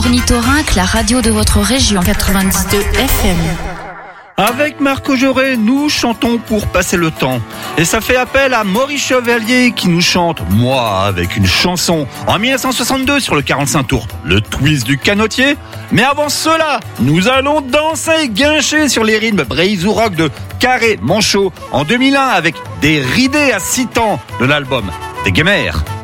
Ornithorynque, la radio de votre région. 92 FM. Avec Marco Jaurès, nous chantons pour passer le temps. Et ça fait appel à Maurice Chevalier qui nous chante « Moi » avec une chanson en 1962 sur le 45 tours, le twist du canotier. Mais avant cela, nous allons danser et guincher sur les rythmes Braise ou Rock de Carré Manchot en 2001 avec Des ridés à 6 temps de l'album des Guémères.